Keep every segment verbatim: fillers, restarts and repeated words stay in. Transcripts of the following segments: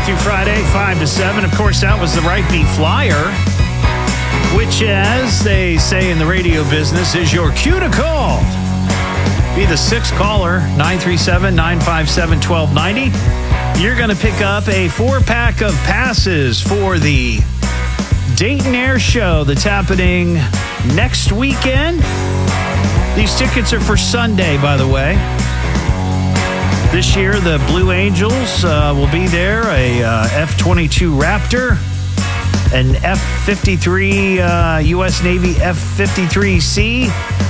through Friday, five to seven. Of course, that was the Right Beat Flyer, which, as they say in the radio business, is your cue to call. Be the sixth caller, nine three seven, nine five seven, one two nine zero. You're going to pick up a four-pack of passes for the Dayton Air Show that's happening next weekend. These tickets are for Sunday, by the way. This year, the Blue Angels uh, will be there, a uh, F twenty-two Raptor, an F fifty-three uh, U S Navy F fifty-three C,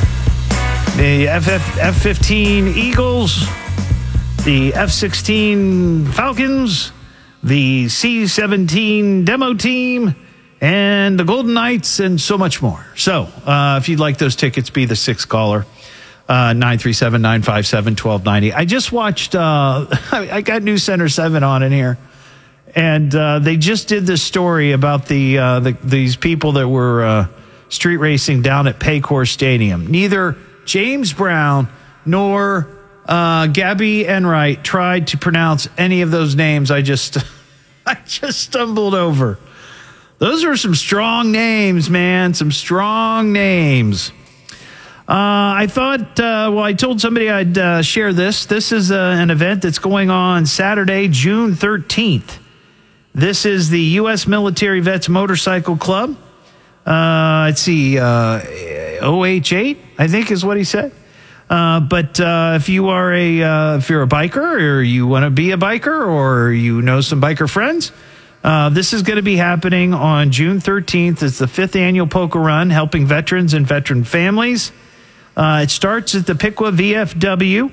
the F fifteen Eagles, the F sixteen Falcons, the C seventeen demo team, and the Golden Knights, and so much more. So, uh, if you'd like those tickets, be the sixth caller. Uh, nine three seven, nine five seven, one two nine zero. I just watched, uh, I got News Center seven on in here, and uh, they just did this story about the, uh, the these people that were uh, street racing down at Paycor Stadium. Neither James Brown nor uh, Gabby Enright tried to pronounce any of those names I just, I just stumbled over. Those are some strong names, man, some strong names. Uh, I thought, uh, well, I told somebody I'd uh, share this. This is uh, an event that's going on Saturday, June thirteenth. This is the U S Military Vets Motorcycle Club. Uh, let's see, uh, O H eight, I think is what he said. Uh, but uh, if you are a, uh, if you're a biker, or you want to be a biker, or you know some biker friends, uh, this is going to be happening on June thirteenth. It's the fifth annual Polka Run, helping veterans and veteran families. Uh, it starts at the Piqua V F W,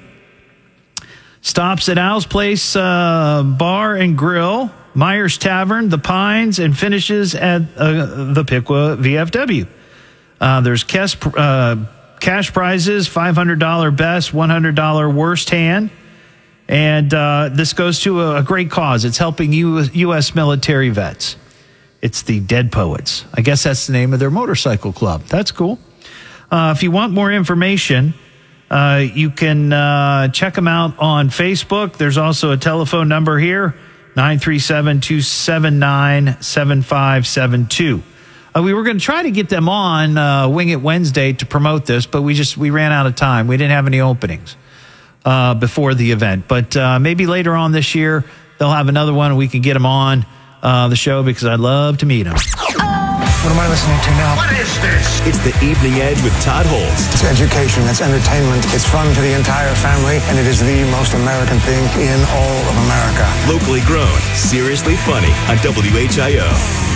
stops at Al's Place uh, Bar and Grill, Myers Tavern, The Pines, and finishes at uh, the Piqua V F W. Uh, there's cash, uh, cash prizes, five hundred dollars best, one hundred dollars worst hand. And uh, this goes to a, a great cause. It's helping U- U.S. military vets. It's the Dead Poets. I guess that's the name of their motorcycle club. That's cool. Uh, if you want more information, uh, you can uh, check them out on Facebook. There's also a telephone number here, nine three seven, two seven nine, seven five seven two. Uh, we were going to try to get them on uh, Wing It Wednesday to promote this, but we just we ran out of time. We didn't have any openings uh, before the event. But uh, maybe later on this year, they'll have another one and we can get them on uh, the show, because I'd love to meet them. What am I listening to now? What is this? It's the Evening Edge with Todd Holtz. It's education, it's entertainment, it's fun for the entire family, and it is the most American thing in all of America. Locally grown, seriously funny on W H I O.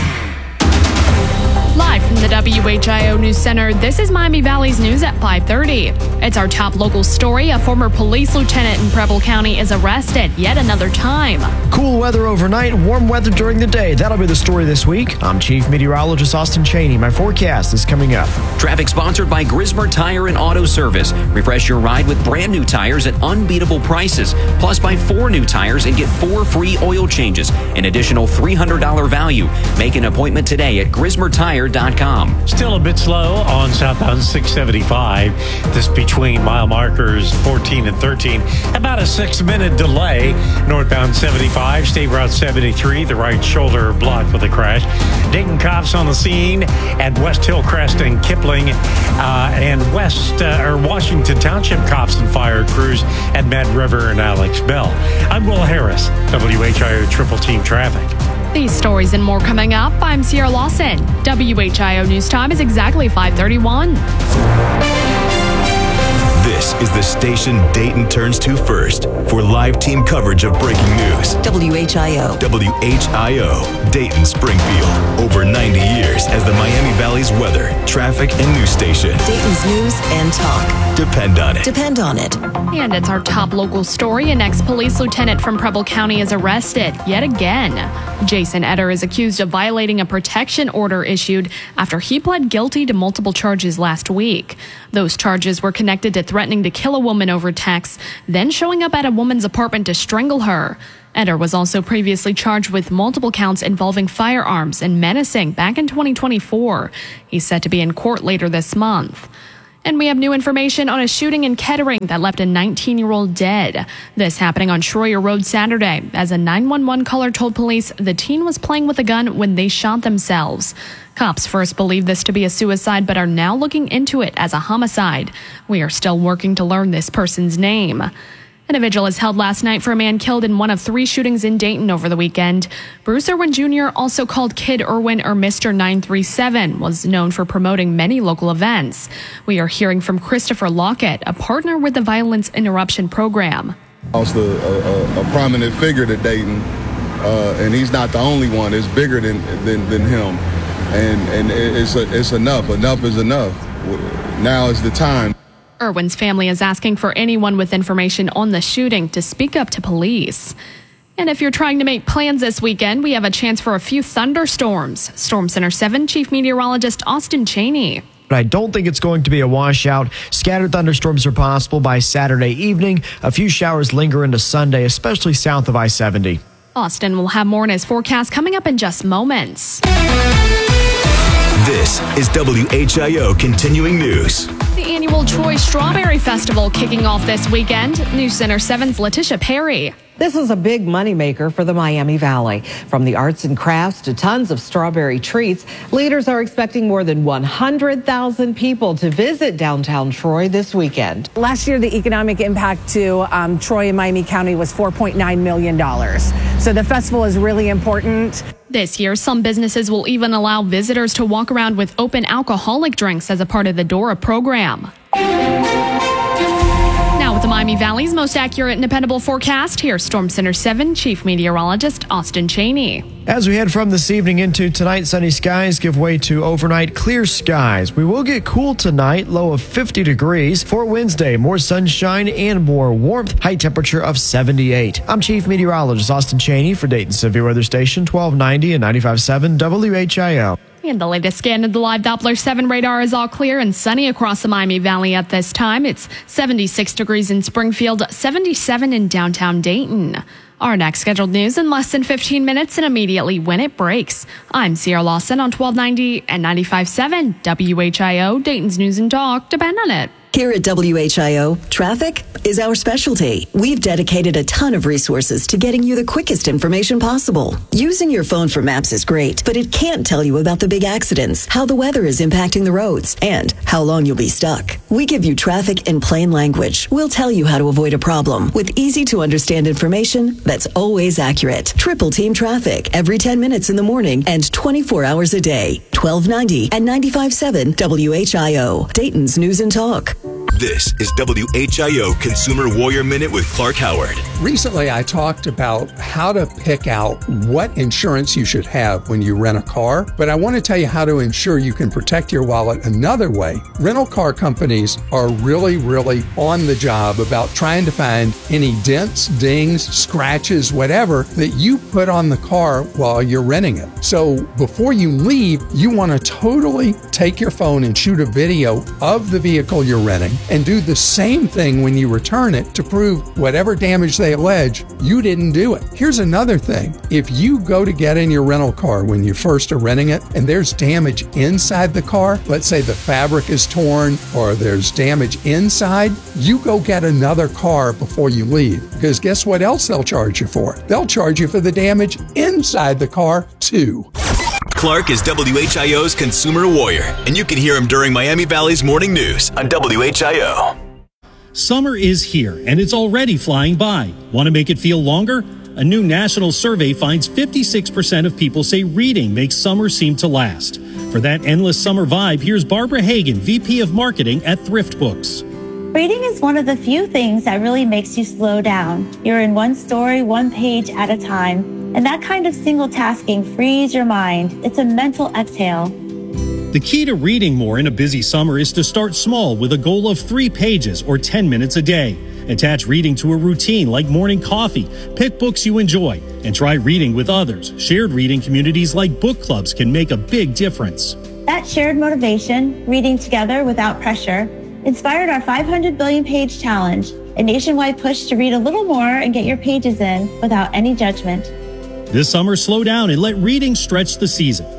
Live from the W H I O News Center, this is Miami Valley's News at five thirty. It's our top local story. A former police lieutenant in Preble County is arrested yet another time. Cool weather overnight, warm weather during the day. That'll be the story this week. I'm Chief Meteorologist Austin Cheney. My forecast is coming up. Traffic sponsored by Grismer Tire and Auto Service. Refresh your ride with brand new tires at unbeatable prices. Plus, buy four new tires and get four free oil changes. An additional three hundred dollars value. Make an appointment today at grismer tire dot com. Still a bit slow on southbound six seventy-five. This between mile markers fourteen and thirteen. About a six-minute delay. Northbound seventy-five, State Route seventy-three, the right shoulder blocked with a crash. Dayton cops on the scene at West Hillcrest and Kipling, uh, and West uh, or Washington Township cops and fire crews at Mad River and Alex Bell. I'm Will Harris, W H I O Triple Team Traffic. These stories and more coming up. I'm Sierra Lawson. W H I O News Time is exactly five thirty-one. This is the station Dayton turns to first for live team coverage of breaking news. W H I O. W H I O, Dayton Springfield. Over ninety years as the Miami Valley's weather, traffic, and news station. Dayton's news and talk. Depend on it. Depend on it. And it's our top local story. An ex-police lieutenant from Preble County is arrested yet again. Jason Etter is accused of violating a protection order issued after he pled guilty to multiple charges last week. Those charges were connected to threatening to kill a woman over text, then showing up at a woman's apartment to strangle her. Etter was also previously charged with multiple counts involving firearms and menacing back in twenty twenty-four. He's set to be in court later this month. And we have new information on a shooting in Kettering that left a nineteen-year-old dead. This happening on Schroyer Road Saturday. As a nine one one caller told police, the teen was playing with a gun when they shot themselves. Cops first believed this to be a suicide, but are now looking into it as a homicide. We are still working to learn this person's name. And a vigil is held last night for a man killed in one of three shootings in Dayton over the weekend. Bruce Irwin Junior, also called Kid Irwin or Mister nine three seven, was known for promoting many local events. We are hearing from Christopher Lockett, a partner with the Violence Interruption Program. Also a, a, a prominent figure to Dayton, uh, and he's not the only one. It's bigger than than, than him, and and it's a, it's enough. Enough is enough. Now is the time. Irwin's family is asking for anyone with information on the shooting to speak up to police. And if you're trying to make plans this weekend, we have a chance for a few thunderstorms. Storm Center seven Chief Meteorologist Austin Cheney. But I don't think it's going to be a washout. Scattered thunderstorms are possible by Saturday evening. A few showers linger into Sunday, especially south of I seventy. Austin will have more in his forecast coming up in just moments. This is W H I O Continuing News. The annual Troy Strawberry Festival kicking off this weekend. News Center seven's Letitia Perry. This is a big moneymaker for the Miami Valley. From the arts and crafts to tons of strawberry treats, leaders are expecting more than one hundred thousand people to visit downtown Troy this weekend. Last year, the economic impact to um, Troy and Miami County was four point nine million dollars. So the festival is really important. This year, some businesses will even allow visitors to walk around with open alcoholic drinks as a part of the DORA program. Now with the Miami Valley's most accurate and dependable forecast, here's Storm Center seven Chief Meteorologist Austin Cheney. As we head from this evening into tonight, sunny skies give way to overnight clear skies. We will get cool tonight, low of fifty degrees. For Wednesday, more sunshine and more warmth, high temperature of seventy-eight. I'm Chief Meteorologist Austin Cheney for Dayton Severe Weather Station twelve ninety and ninety-five point seven W H I O. And the latest scan of the live Doppler seven radar is all clear and sunny across the Miami Valley at this time. It's seventy-six degrees in Springfield, seventy-seven in downtown Dayton. Our next scheduled news in less than fifteen minutes and immediately when it breaks. I'm Sierra Lawson on twelve ninety and ninety-five point seven W H I O, Dayton's News and Talk. Depend on it. Here at W H I O, traffic is our specialty. We've dedicated a ton of resources to getting you the quickest information possible. Using your phone for maps is great, but it can't tell you about the big accidents, how the weather is impacting the roads, and how long you'll be stuck. We give you traffic in plain language. We'll tell you how to avoid a problem with easy to understand information that's always accurate. Triple Team Traffic every ten minutes in the morning and twenty-four hours a day. twelve ninety and ninety-five point seven W H I O, Dayton's News and Talk. This is W H I O Consumer Warrior Minute with Clark Howard. Recently, I talked about how to pick out what insurance you should have when you rent a car, but I want to tell you how to ensure you can protect your wallet another way. Rental car companies are really, really on the job about trying to find any dents, dings, scratches, whatever that you put on the car while you're renting it. So before you leave, you want to totally take your phone and shoot a video of the vehicle you're renting and do the same thing when you return it to prove whatever damage they allege, you didn't do it. Here's another thing. If you go to get in your rental car when you first are renting it and there's damage inside the car, let's say the fabric is torn or there's damage inside, you go get another car before you leave. Because guess what else they'll charge you for? They'll charge you for the damage inside the car too. Clark is W H I O's Consumer Warrior, and you can hear him during Miami Valley's Morning News on W H I O. Summer is here, and it's already flying by. Want to make it feel longer? A new national survey finds fifty-six percent of people say reading makes summer seem to last. For that endless summer vibe, here's Barbara Hagan, V P of Marketing at Thrift Books. Reading is one of the few things that really makes you slow down. You're in one story, one page at a time. And that kind of single tasking frees your mind. It's a mental exhale. The key to reading more in a busy summer is to start small with a goal of three pages or ten minutes a day. Attach reading to a routine like morning coffee. Pick books you enjoy and try reading with others. Shared reading communities like book clubs can make a big difference. That shared motivation, reading together without pressure, inspired our five hundred billion page challenge, a nationwide push to read a little more and get your pages in without any judgment. This summer, slow down and let reading stretch the season.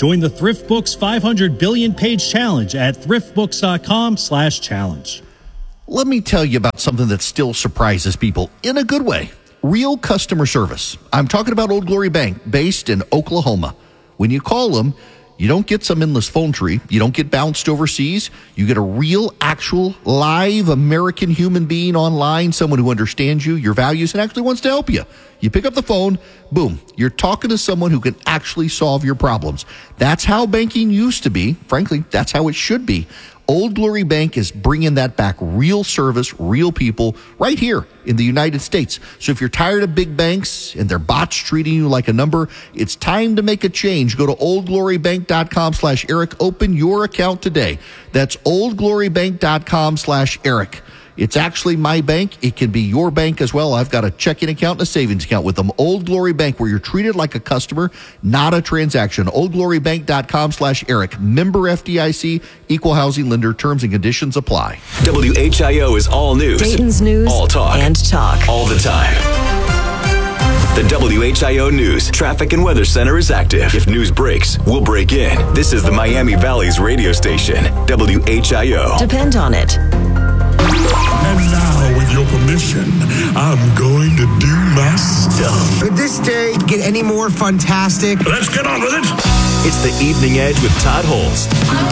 Join the Thrift Books five hundred billion page challenge at thriftbooks.com slash challenge. Let me tell you about something that still surprises people in a good way. Real customer service. I'm talking about Old Glory Bank, based in Oklahoma. When you call them, you don't get some endless phone tree. You don't get bounced overseas. You get a real, actual, live American human being online, someone who understands you, your values, and actually wants to help you. You pick up the phone, boom, you're talking to someone who can actually solve your problems. That's how banking used to be. Frankly, that's how it should be. Old Glory Bank is bringing that back. Real service, real people, right here in the United States. So if you're tired of big banks and their bots treating you like a number, it's time to make a change. Go to oldglorybank.com slash Eric. Open your account today. That's oldglorybank.com slash Eric. It's actually my bank. It can be your bank as well. I've got a checking account and a savings account with them. Old Glory Bank, where you're treated like a customer, not a transaction. oldglorybank.com slash Eric. Member F D I C, equal housing lender. Terms and conditions apply. W H I O is all news. Dayton's news all talk. and talk. All the time. The W H I O News Traffic and Weather Center is active. If news breaks, we'll break in. This is the Miami Valley's radio station, W H I O. Depend on it. And now, with your permission, I'm going to do my stuff. Could this day get any more fantastic? Let's get on with it. It's the Evening Edge with Todd Holtz.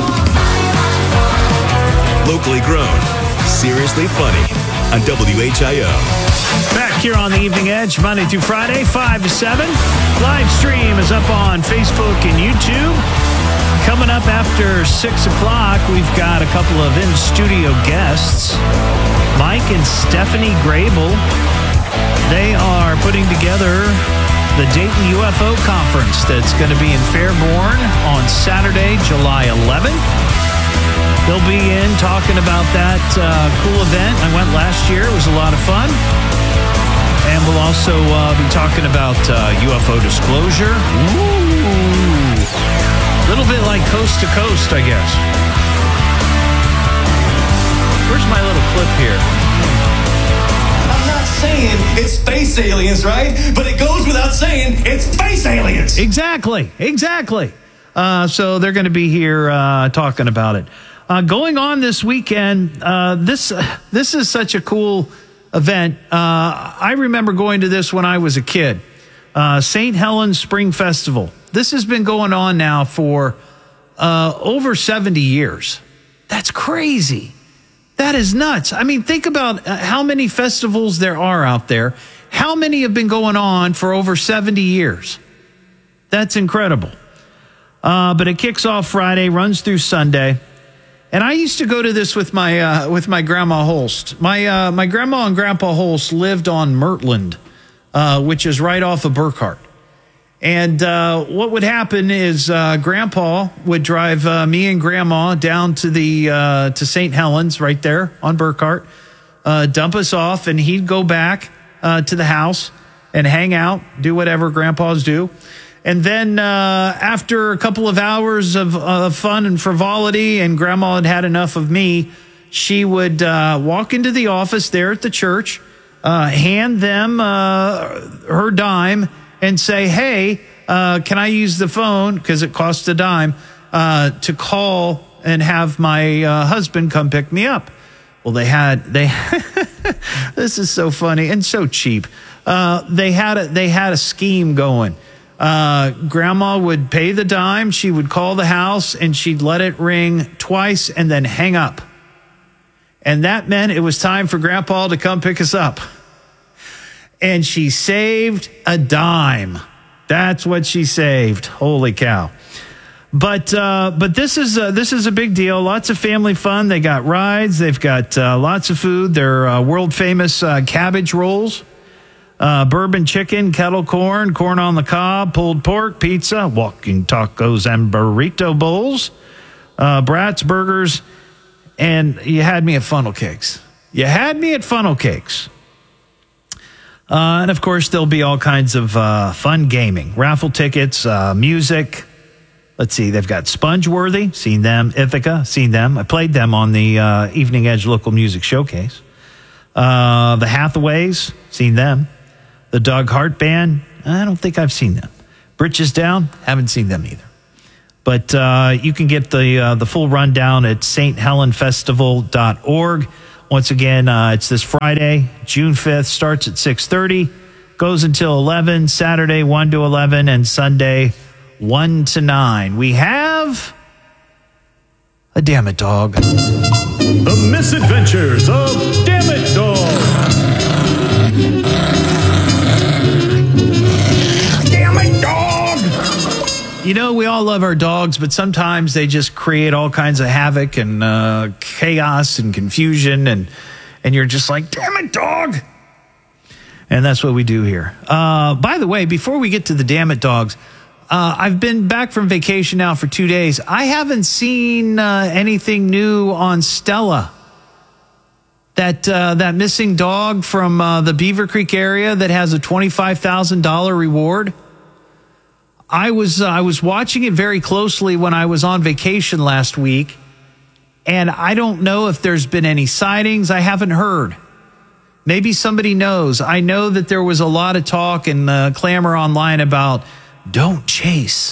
Locally grown, seriously funny on W H I O. Back here on the Evening Edge, Monday through Friday, five to seven. Live stream is up on Facebook and YouTube. Coming up after six o'clock, we've got a couple of in-studio guests. Mike and Stephanie Grable. They are putting together the Dayton U F O Conference that's going to be in Fairborn on Saturday, July eleventh. They'll be in talking about that uh, cool event. I went last year. It was a lot of fun. And we'll also uh, be talking about uh, U F O disclosure. Ooh. A little bit like Coast to Coast, I guess. Where's my little clip here? I'm not saying it's space aliens, right? But it goes without saying it's space aliens. Exactly. Exactly. Uh, so they're going to be here uh, talking about it. Uh, going on this weekend, uh, this uh, this is such a cool event. Uh, I remember going to this when I was a kid. Uh, Saint Helens Spring Festival. This has been going on now for uh, over seventy years. That's crazy. That is nuts. I mean, think about how many festivals there are out there. How many have been going on for over seventy years? That's incredible. Uh, but it kicks off Friday, runs through Sunday. And I used to go to this with my uh, with my grandma Holst. My uh, my grandma and grandpa Holst lived on Mertland, uh, which is right off of Burkhart. And uh, what would happen is uh, Grandpa would drive uh, me and Grandma down to the uh, to Saint Helens right there on Burkhart, uh, dump us off, and he'd go back uh, to the house and hang out, do whatever grandpas do. And then uh, after a couple of hours of, of fun and frivolity, and Grandma had had enough of me, she would uh, walk into the office there at the church, uh, hand them uh, her dime, and say, hey, uh, can I use the phone, because it costs a dime, uh, to call and have my uh, husband come pick me up. Well, they had, they, this is so funny and so cheap. Uh, they had a, they had a scheme going. Uh, Grandma would pay the dime, she would call the house, and she'd let it ring twice and then hang up. And that meant it was time for Grandpa to come pick us up. And she saved a dime. That's what she saved. Holy cow. But uh, but this is uh, this is a big deal. Lots of family fun. They got rides. They've got uh, lots of food. They're uh, world famous uh, cabbage rolls, uh, bourbon chicken, kettle corn, corn on the cob, pulled pork, pizza, walking tacos, and burrito bowls, uh, brats, burgers, and you had me at funnel cakes. You had me at funnel cakes. Uh, and, of course, there'll be all kinds of uh, fun gaming, raffle tickets, uh, music. Let's see, they've got Spongeworthy, seen them, Ithaca, seen them. I played them on the uh, Evening Edge Local Music Showcase. Uh, the Hathaways, seen them. The Doug Hart Band, I don't think I've seen them. Britches Down, haven't seen them either. But uh, you can get the uh, the full rundown at S T Helen Festival dot org. Once again, uh, it's this Friday, June fifth, starts at six thirty, goes until eleven, Saturday one to eleven, and Sunday one to nine. We have a Damn It Dog. The Misadventures of Damn It Dog. Damn it, dog! You know, we all love our dogs, but sometimes they just create all kinds of havoc and uh, chaos and confusion, and and you're just like, damn it, dog! And that's what we do here. Uh, by the way, before we get to the Damn It Dogs, uh, I've been back from vacation now for two days. I haven't seen uh, anything new on Stella. That uh, that missing dog from uh, the Beaver Creek area that has a twenty-five thousand dollars reward. I was uh, I was watching it very closely when I was on vacation last week, and I don't know if there's been any sightings. I haven't heard. Maybe somebody knows. I know that there was a lot of talk and uh, clamor online about don't chase.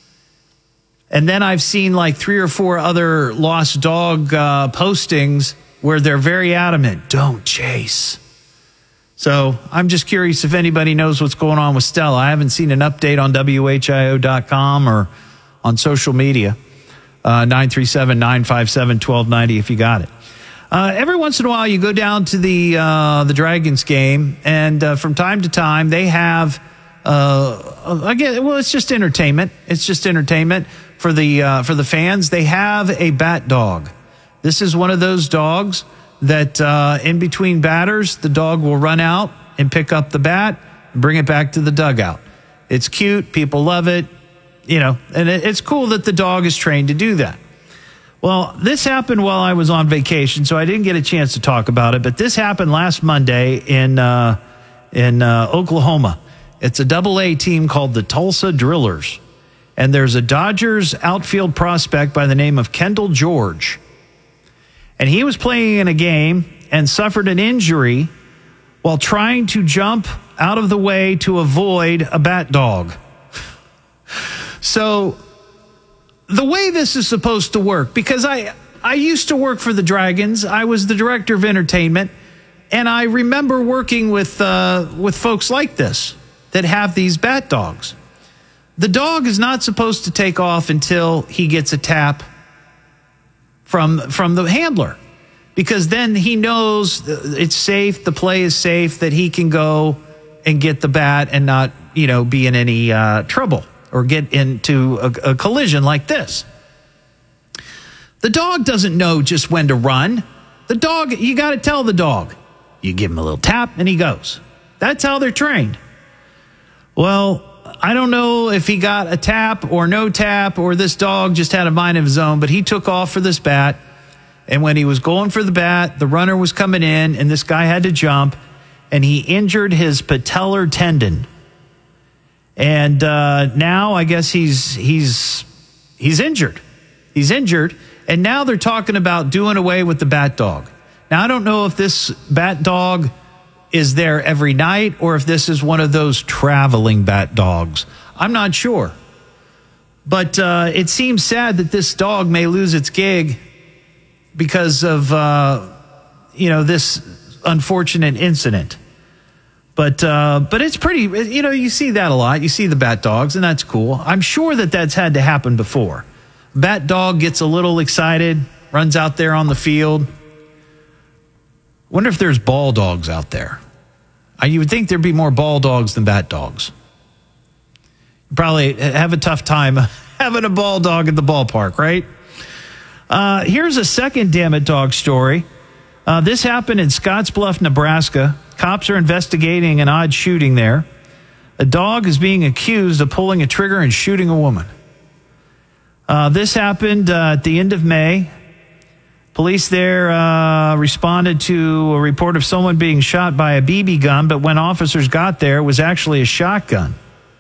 And then I've seen like three or four other lost dog uh, postings where they're very adamant, don't chase. So I'm just curious if anybody knows what's going on with Stella. I haven't seen an update on W H I O dot com or on social media. Uh, nine three seven, nine five seven, one two nine zero if you got it. Uh, every once in a while, you go down to the uh, the Dragons game, and uh, from time to time, they have, uh, again, well, it's just entertainment. It's just entertainment for the uh, for the fans. They have a bat dog. This is one of those dogs that uh, in between batters, the dog will run out and pick up the bat and bring it back to the dugout. It's cute. People love it. You know, and it, it's cool that the dog is trained to do that. Well, this happened while I was on vacation, so I didn't get a chance to talk about it. But this happened last Monday in uh, in uh, Oklahoma. It's a double A team called the Tulsa Drillers. And there's a Dodgers outfield prospect by the name of Kendall George. And he was playing in a game and suffered an injury while trying to jump out of the way to avoid a bat dog. So the way this is supposed to work, because I, I used to work for the Dragons. I was the director of entertainment, and I remember working with uh, with folks like this that have these bat dogs. The dog is not supposed to take off until he gets a tap from from the handler, because then he knows it's safe, the play is safe, that he can go and get the bat and not, you know, be in any uh, trouble or get into a, a collision like this. The dog doesn't know just when to run. The dog, you got to tell the dog. You give him a little tap and he goes. That's how they're trained. Well, I don't know if he got a tap or no tap, or this dog just had a mind of his own, but he took off for this bat. And when he was going for the bat, the runner was coming in, and this guy had to jump, and he injured his patellar tendon. And uh, now I guess he's he's he's injured. He's injured, and now they're talking about doing away with the bat dog. Now, I don't know if this bat dog is there every night or if this is one of those traveling bat dogs. I'm not sure. But uh, it seems sad that this dog may lose its gig because of, uh, you know, this unfortunate incident. But uh, but it's pretty, you know, you see that a lot. You see the bat dogs, and that's cool. I'm sure that that's had to happen before. Bat dog gets a little excited, runs out there on the field. Wonder if there's ball dogs out there. Uh, you would think there'd be more ball dogs than bat dogs. You probably have a tough time having a ball dog at the ballpark, right? Uh, here's a second Damn It Dog story. Uh, this happened in Scottsbluff, Nebraska. Cops are investigating an odd shooting there. A dog is being accused of pulling a trigger and shooting a woman. Uh, this happened uh, at the end of May. Police there uh, responded to a report of someone being shot by a B B gun, but when officers got there, it was actually a shotgun.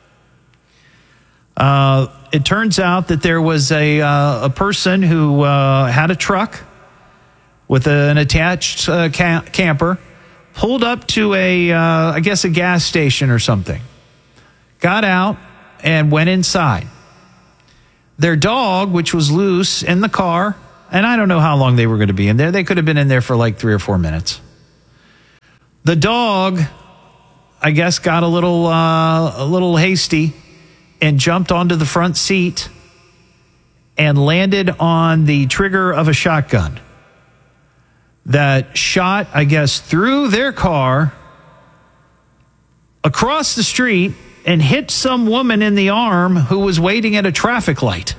Uh, it turns out that there was a, uh, a person who uh, had a truck with a, an attached uh, ca- camper, pulled up to a, uh, I guess, a gas station or something, got out and went inside. their dog, which was loose in the car, and I don't know how long they were going to be in there. They could have been in there for like three or four minutes. The dog, I guess, got a little uh, a little hasty and jumped onto the front seat and landed on the trigger of a shotgun that shot, I guess, through their car, across the street, and hit some woman in the arm who was waiting at a traffic light.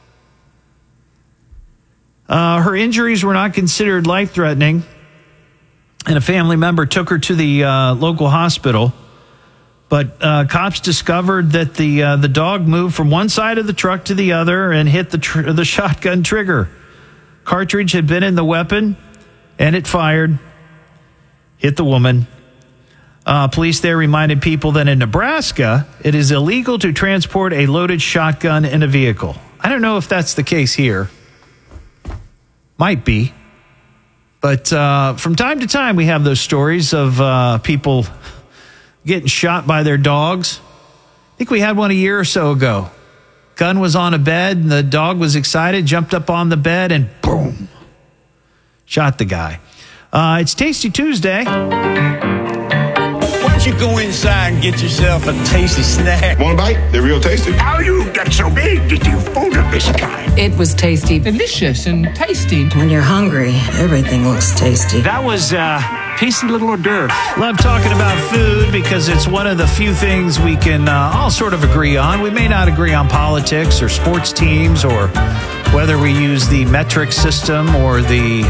Uh, her injuries were not considered life-threatening, and a family member took her to the uh, local hospital. But uh, cops discovered that the uh, the dog moved from one side of the truck to the other and hit the tr- the shotgun trigger. Cartridge had been in the weapon, and it fired, hit the woman. Uh, police there reminded people that in Nebraska, it is illegal to transport a loaded shotgun in a vehicle. I don't know if that's the case here. Might be. But uh, from time to time, we have those stories of uh, people getting shot by their dogs. I think we had one a year or so ago. Gun was on a bed, and the dog was excited, jumped up on the bed, and boom, shot the guy. Uh, it's Tasty Tuesday. Why don't you go inside and get yourself a tasty snack? Want a bite? They're real tasty. How you get so big that you food of this kind? It was tasty. Delicious and tasty. When you're hungry, everything looks tasty. That was uh, tasty little hors d'oeuvre. Love talking about food because it's one of the few things we can uh, all sort of agree on. We may not agree on politics or sports teams or whether we use the metric system or the...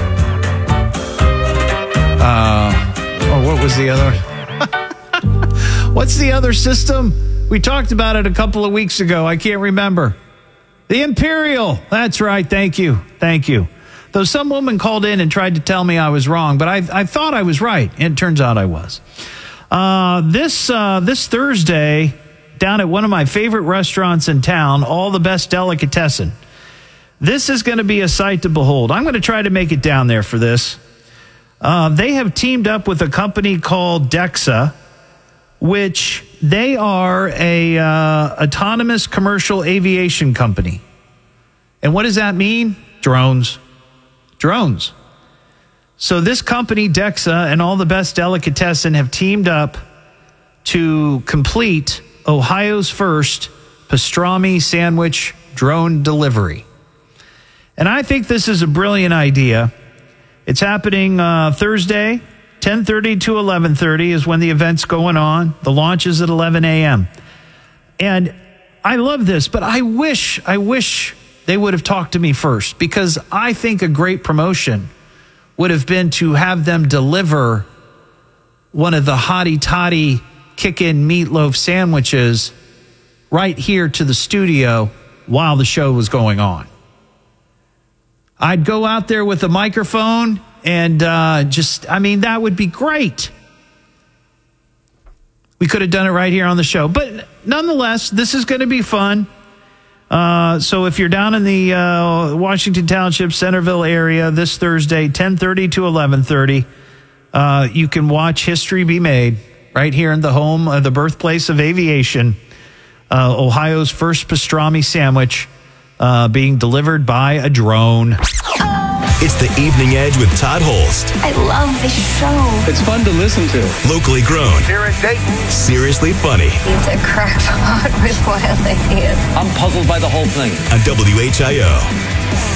Uh, or what was the other... What's the other system? We talked about it a couple of weeks ago. I can't remember. The Imperial. That's right. Thank you. Thank you. Though some woman called in and tried to tell me I was wrong, but I, I thought I was right, and it turns out I was. Uh, this uh, this Thursday, down at one of my favorite restaurants in town, All the Best Delicatessen. This is going to be a sight to behold. I'm going to try to make it down there for this. Uh, they have teamed up with a company called DEXA, which they are a uh, autonomous commercial aviation company. And what does that mean? Drones. Drones. So this company, DEXA, and All the Best Delicatessen have teamed up to complete Ohio's first pastrami sandwich drone delivery. And I think this is a brilliant idea. It's happening uh, Thursday, ten thirty to eleven thirty is when the event's going on. The launch is at eleven a.m. And I love this, but I wish, I wish they would have talked to me first, because I think a great promotion would have been to have them deliver one of the hottie toddy kick-in meatloaf sandwiches right here to the studio while the show was going on. I'd go out there with a microphone and uh, just, I mean, that would be great. We could have done it right here on the show. But nonetheless, this is going to be fun. Uh, so if you're down in the uh, Washington Township, Centerville area this Thursday, ten thirty to eleven thirty, uh, you can watch history be made right here in the home, uh, the birthplace of aviation, uh, Ohio's first pastrami sandwich uh, being delivered by a drone. It's the Evening Edge with Todd Holst. I love this show. It's fun to listen to. Locally grown. Here in Dayton. Seriously funny. He's a crackpot with wild ideas. I'm puzzled by the whole thing. On W H I O.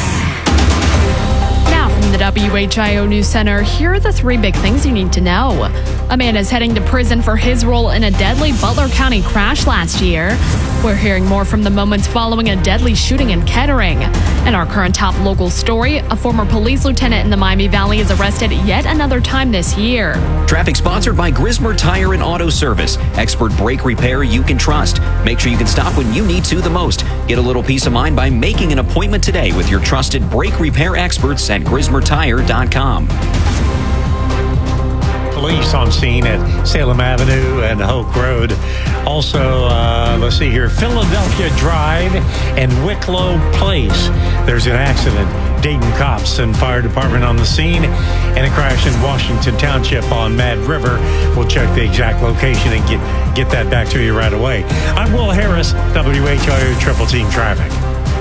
Now from the W H I O News Center, here are the three big things you need to know. A man is heading to prison for his role in a deadly Butler County crash last year. We're hearing more from the moments following a deadly shooting in Kettering. In our current top local story, a former police lieutenant in the Miami Valley is arrested yet another time this year. Traffic sponsored by Grismer Tire and Auto Service. Expert brake repair you can trust. Make sure you can stop when you need to the most. Get a little peace of mind by making an appointment today with your trusted brake repair experts at grismer tire dot com. Police on scene at Salem Avenue and Hoke Road. Also, uh, let's see here, Philadelphia Drive and Wicklow Place. There's an accident. Dayton cops and fire department on the scene, and a crash in Washington Township on Mad River. We'll check the exact location and get, get that back to you right away. I'm Will Harris, W H I O Triple Team Traffic.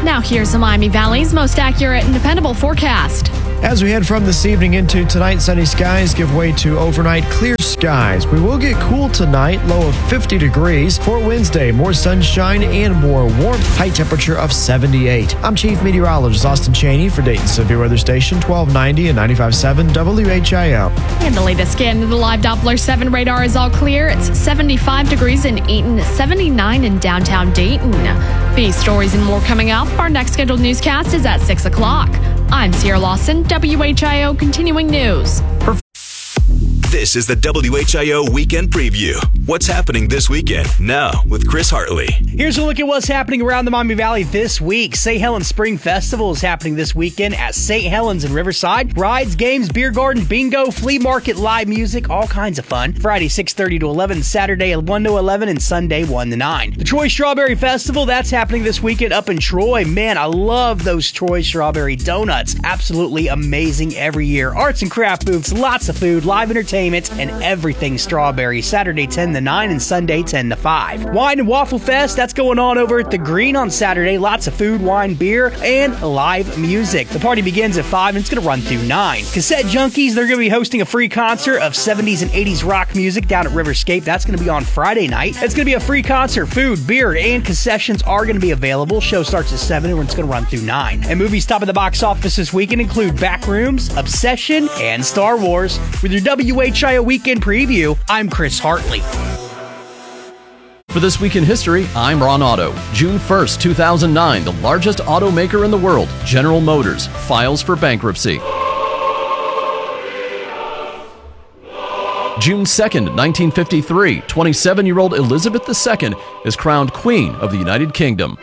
Now here's the Miami Valley's most accurate and dependable forecast. As we head from this evening into tonight, sunny skies give way to overnight clear skies. We will get cool tonight, low of fifty degrees. For Wednesday, more sunshine and more warmth, high temperature of seventy-eight. I'm Chief Meteorologist Austin Cheney for Dayton Severe Weather Station twelve ninety and ninety-five point seven W H I O. And the latest scan of the live Doppler seven radar is all clear. It's seventy-five degrees in Eaton, seventy-nine in downtown Dayton. These stories and more coming up. Our next scheduled newscast is at six o'clock. I'm Sierra Lawson, W H I O Continuing News. This is the W H I O Weekend Preview. What's happening this weekend? Now with Chris Hartley. Here's a look at what's happening around the Miami Valley this week. Saint Helens Spring Festival is happening this weekend at Saint Helens in Riverside. Rides, games, beer garden, bingo, flea market, live music, all kinds of fun. Friday six thirty to eleven, Saturday one to eleven, and Sunday one to nine. The Troy Strawberry Festival, that's happening this weekend up in Troy. Man, I love those Troy Strawberry donuts. Absolutely amazing every year. Arts and craft booths, lots of food, live entertainment, and everything strawberry. Saturday ten to nine and Sunday ten to five. Wine and Waffle Fest, that's going on over at the Green on Saturday. Lots of food, wine, beer, and live music. The party begins at five and it's going to run through nine. Cassette Junkies, they're going to be hosting a free concert of seventies and eighties rock music down at Riverscape. That's going to be on Friday night. It's going to be a free concert. Food, beer, and concessions are going to be available. Show starts at seven and it's going to run through nine. And movies top of the box office this weekend include Backrooms, Obsession, and Star Wars. With your W H I O Weekend Preview, I'm Chris Hartley. For This Week in History, I'm Ron Otto. June first, two thousand nine, the largest automaker in the world, General Motors, files for bankruptcy. June second, nineteen fifty-three, twenty-seven-year-old Elizabeth the Second is crowned Queen of the United Kingdom.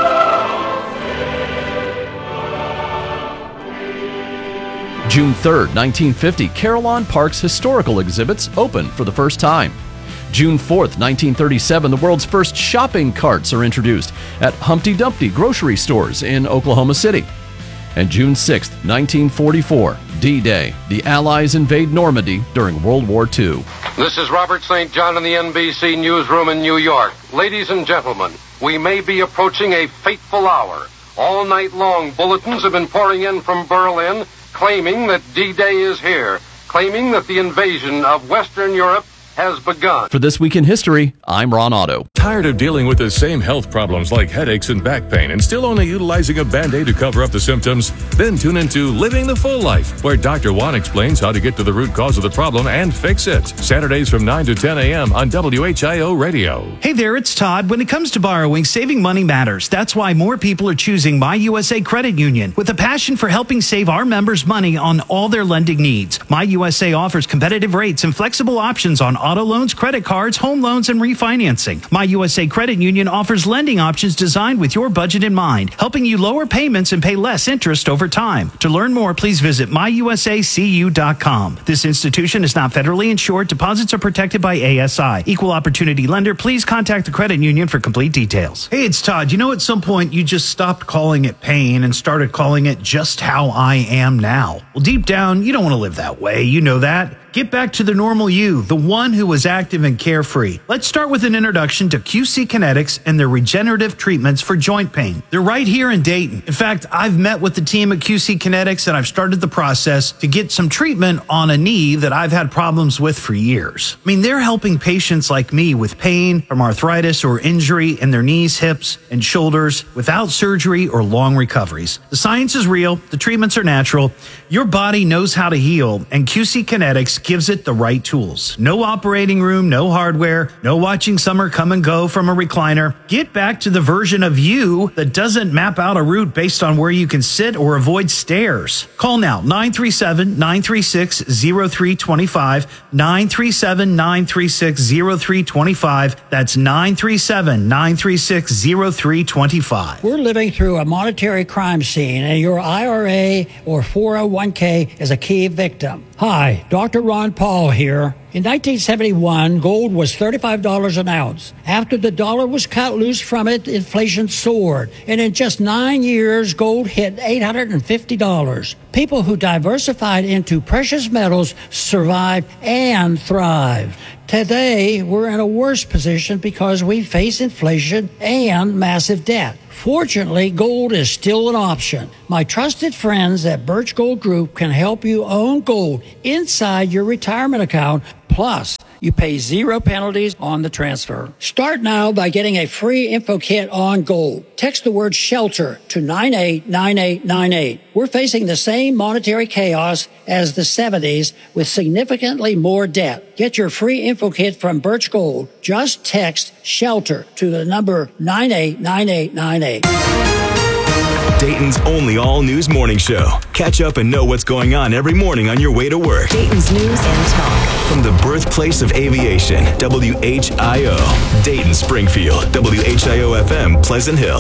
June third, nineteen fifty, Carillon Park's historical exhibits open for the first time. June fourth, nineteen thirty-seven, the world's first shopping carts are introduced at Humpty Dumpty grocery stores in Oklahoma City. And June sixth, nineteen forty-four, D-Day, the Allies invade Normandy during World War Two. This is Robert Saint John in the N B C newsroom in New York. Ladies and gentlemen, we may be approaching a fateful hour. All night long, bulletins have been pouring in from Berlin claiming that D-Day is here, claiming that the invasion of Western Europe has begun. For This Week in History, I'm Ron Otto. Tired of dealing with the same health problems like headaches and back pain and still only utilizing a Band-Aid to cover up the symptoms? Then tune into Living the Full Life, where Doctor Juan explains how to get to the root cause of the problem and fix it. Saturdays from nine to ten a.m. on W H I O Radio. Hey there, it's Todd. When it comes to borrowing, saving money matters. That's why more people are choosing My U S A Credit Union. With a passion for helping save our members money on all their lending needs, My U S A offers competitive rates and flexible options on auto loans, credit cards, home loans, and refinancing. My U S A Credit Union offers lending options designed with your budget in mind, helping you lower payments and pay less interest over time. To learn more, please visit my u s a c u dot com. This institution is not federally insured. Deposits are protected by A S I. Equal opportunity lender. Please contact the credit union for complete details. Hey, it's Todd. You know, at some point you just stopped calling it pain and started calling it just how I am now. Well, deep down, you don't want to live that way. You know that. Get back to the normal you, the one who was active and carefree. Let's start with an introduction to Q C Kinetics and their regenerative treatments for joint pain. They're right here in Dayton. In fact, I've met with the team at Q C Kinetics and I've started the process to get some treatment on a knee that I've had problems with for years. I mean, they're helping patients like me with pain from arthritis or injury in their knees, hips, and shoulders without surgery or long recoveries. The science is real. The treatments are natural. Your body knows how to heal, and Q C Kinetics gives it the right tools. No operating room, no hardware, no watching summer come and go from a recliner. Get back to the version of you that doesn't map out a route based on where you can sit or avoid stairs. Call now, nine three seven, nine three six, zero three two five, nine three seven, nine three six, zero three two five. That's nine three seven, nine three six, zero three two five. We're living through a monetary crime scene, and your I R A or four oh one k is a key victim. Hi, Doctor Ron Paul here. In nineteen seventy-one, gold was thirty-five dollars an ounce. After the dollar was cut loose from it, inflation soared. And in just nine years, gold hit eight hundred fifty dollars. People who diversified into precious metals survived and thrived. Today, we're in a worse position because we face inflation and massive debt. Fortunately, gold is still an option. My trusted friends at Birch Gold Group can help you own gold inside your retirement account. Plus, you pay zero penalties on the transfer. Start now by getting a free info kit on gold. Text the word SHELTER to nine eight nine eight nine eight. We're facing the same monetary chaos as the seventies with significantly more debt. Get your free info kit from Birch Gold. Just text SHELTER to the number nine eight nine eight nine eight. Dayton's only all-news morning show. Catch up and know what's going on every morning on your way to work. Dayton's News and Talk. From the birthplace of aviation, W H I O. Dayton, Springfield, W H I O F M, Pleasant Hill.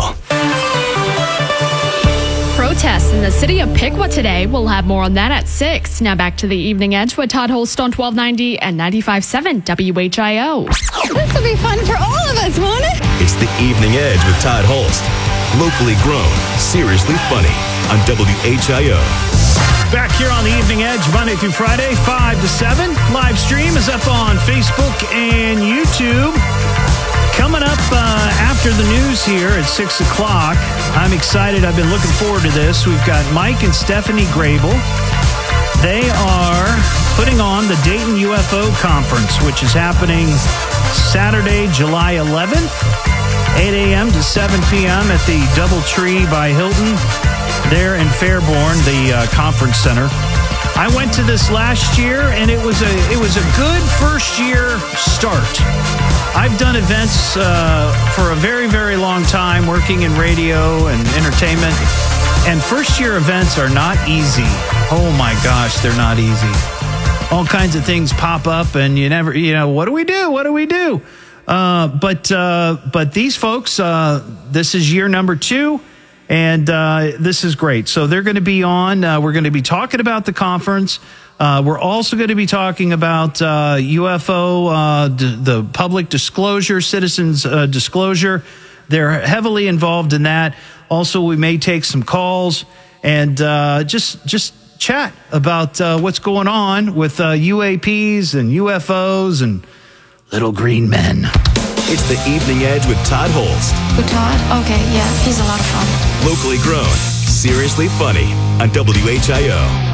Protests in the city of Piqua today. We'll have more on that at six. Now back to the Evening Edge with Todd Holst on twelve ninety and ninety-five point seven W H I O. This will be fun for all of us, won't it? It's the Evening Edge with Todd Holst. Locally grown, seriously funny on W H I O. Back here on the Evening Edge, Monday through Friday, five to seven. Live stream is up on Facebook and YouTube. Coming up uh, after the news here at six o'clock, I'm excited. I've been looking forward to this. We've got Mike and Stephanie Grable. They are putting on the Dayton U F O Conference, which is happening Saturday, July eleventh, eight a.m. to seven p.m. at the Doubletree by Hilton there in Fairborn, the uh, conference center. I went to this last year, and it was a it was a good first year start. I've done events uh, for a very, very long time, working in radio and entertainment, and first year events are not easy. Oh my gosh, they're not easy. All kinds of things pop up, and you never, you know, what do we do? What do we do? Uh, but uh, but these folks, uh, this is year number two. And uh, this is great. So they're going to be on. Uh, we're going to be talking about the conference. Uh, we're also going to be talking about uh, U F O, uh, d- the public disclosure, citizens uh, disclosure. They're heavily involved in that. Also, we may take some calls and uh, just just chat about uh, what's going on with uh, U A Ps and U F Os and little green men. It's the Evening Edge with Todd Holst. With Todd? Okay, yeah, he's a lot of fun. Locally grown, seriously funny on W H I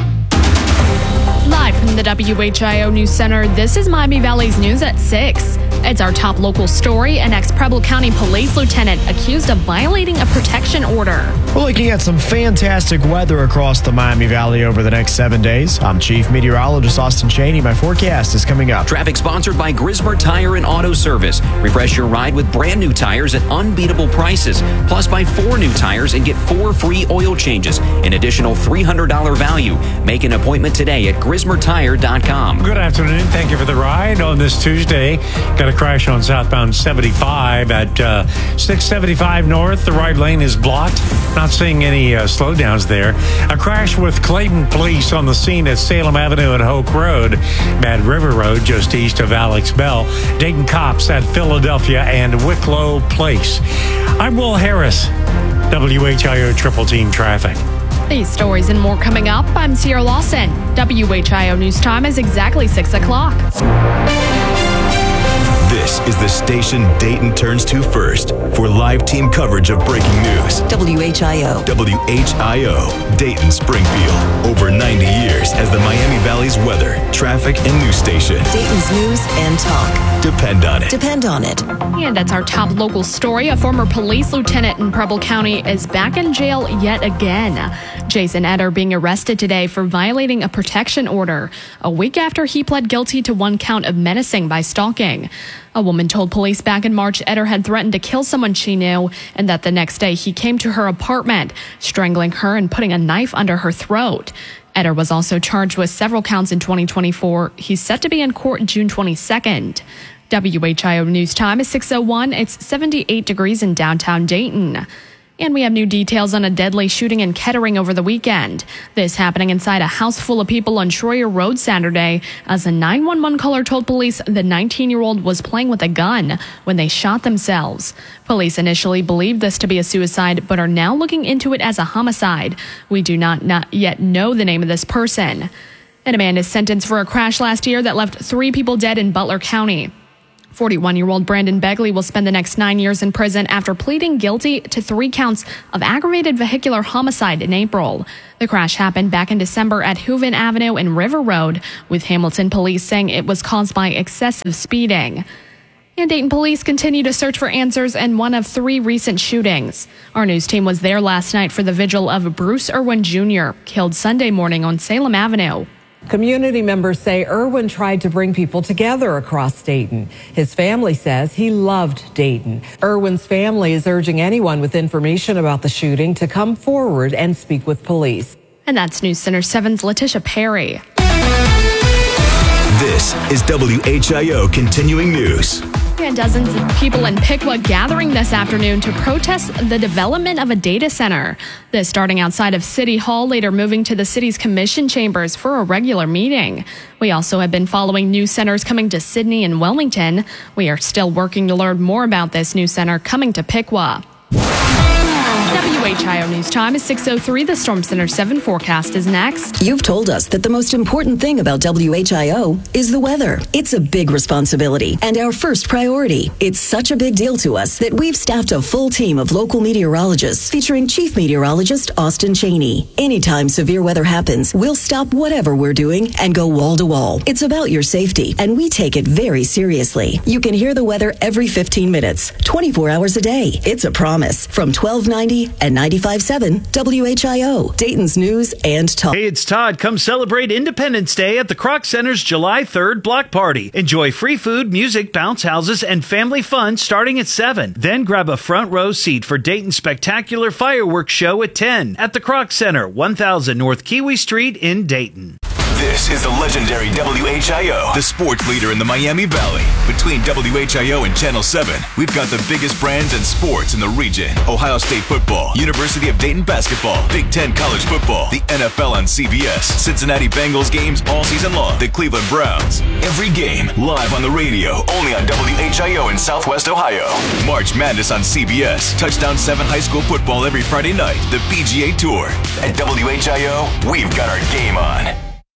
O. Live from the W H I O News Center, this is Miami Valley's News at six. It's our top local story. An ex-Preble County police lieutenant accused of violating a protection order. We're looking at some fantastic weather across the Miami Valley over the next seven days. I'm Chief Meteorologist Austin Cheney. My forecast is coming up. Traffic sponsored by Grismer Tire and Auto Service. Refresh your ride with brand new tires at unbeatable prices. Plus, buy four new tires and get four free oil changes. An additional three hundred dollars value. Make an appointment today at grismer tire dot com. Good afternoon. Thank you for the ride on this Tuesday. Got a crash on southbound seventy-five at uh, six seventy-five north. The right lane is blocked. Not seeing any uh, slowdowns there. A crash with Clayton police on the scene at Salem Avenue and Hoke Road. Bad River Road just east of Alex Bell. Dayton cops at Philadelphia and Wicklow Place. I'm Will Harris, W H I O Triple Team Traffic. These stories and more coming up. I'm Sierra Lawson. W H I O News Time is exactly six o'clock. This is the station Dayton turns to first for live team coverage of breaking news. W H I O. W H I O, Dayton, Springfield. Over ninety years as the Miami Valley's weather, traffic, and news station. Dayton's News and Talk. Depend on it. Depend on it. And that's our top local story. A former police lieutenant in Preble County is back in jail yet again. Jason Eder being arrested today for violating a protection order a week after he pled guilty to one count of menacing by stalking. A woman told police back in March Eder had threatened to kill someone she knew and that the next day he came to her apartment, strangling her and putting a knife under her throat. Eder was also charged with several counts in twenty twenty-four. He's set to be in court June twenty-second. W H I O News Time is six oh one. It's seventy-eight degrees in downtown Dayton. And we have new details on a deadly shooting in Kettering over the weekend. This happening inside a house full of people on Schroyer Road Saturday, as a nine one one caller told police the nineteen-year-old was playing with a gun when they shot themselves. Police initially believed this to be a suicide, but are now looking into it as a homicide. We do not, not yet know the name of this person. And a man is sentenced for a crash last year that left three people dead in Butler County. forty-one-year-old Brandon Begley will spend the next nine years in prison after pleading guilty to three counts of aggravated vehicular homicide in April. The crash happened back in December at Hooven Avenue and River Road, with Hamilton police saying it was caused by excessive speeding. And Dayton police continue to search for answers in one of three recent shootings. Our news team was there last night for the vigil of Bruce Irwin Junior, killed Sunday morning on Salem Avenue. Community members say Irwin tried to bring people together across Dayton. His family says he loved Dayton. Irwin's family is urging anyone with information about the shooting to come forward and speak with police. And that's News Center seven's Letitia Perry. This is W H I O Continuing News. And dozens of people in Piqua gathering this afternoon to protest the development of a data center. This starting outside of City Hall, later moving to the city's commission chambers for a regular meeting. We also have been following new centers coming to Sydney and Wilmington. We are still working to learn more about this new center coming to Piqua. W H I O News Time is six oh three. The Storm Center seven forecast is next. You've told us that the most important thing about W H I O is the weather. It's a big responsibility and our first priority. It's such a big deal to us that we've staffed a full team of local meteorologists featuring Chief Meteorologist Austin Cheney. Anytime severe weather happens, we'll stop whatever we're doing and go wall to wall. It's about your safety, and we take it very seriously. You can hear the weather every fifteen minutes, twenty-four hours a day. It's a promise from twelve ninety and ninety-five point seven W H I O, Dayton's News and Talk. Hey, it's Todd. Come celebrate Independence Day at the Kroc Center's July third block party. Enjoy free food, music, bounce houses, and family fun starting at seven. Then grab a front row seat for Dayton's spectacular fireworks show at ten at the Kroc Center, one thousand North Kiwi Street in Dayton. This is the legendary W H I O, the sports leader in the Miami Valley. Between W H I O and Channel seven, we've got the biggest brands and sports in the region. Ohio State football, University of Dayton basketball, Big Ten college football, the N F L on C B S, Cincinnati Bengals games all season long, the Cleveland Browns. Every game live on the radio, only on W H I O in Southwest Ohio. March Madness on C B S, Touchdown seven high school football every Friday night, the P G A Tour. At W H I O, we've got our game on.